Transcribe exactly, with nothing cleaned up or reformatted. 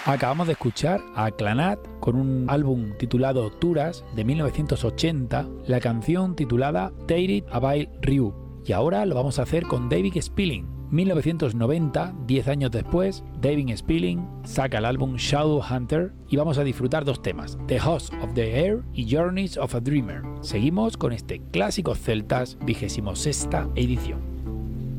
Acabamos de escuchar a Clannad con un álbum titulado Turas de mil novecientos ochenta, la canción titulada Take It Away Ryu. Y ahora lo vamos a hacer con David Spilling. mil novecientos noventa, diez años después, David Spilling saca el álbum Shadowhunter y vamos a disfrutar dos temas, The Host of the Air y Journeys of a Dreamer. Seguimos con este Clásicos Celtas vigésimo sexta edición.